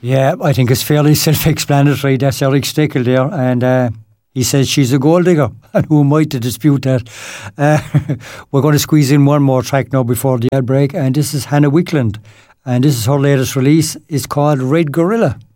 Yeah, I think it's fairly self-explanatory. That's Eric Steckel there, and he says she's a gold digger, and who am I to dispute that? We're going to squeeze in one more track now before the ad break, and this is Hannah Wickland, and this is her latest release. It's called Red Gorilla.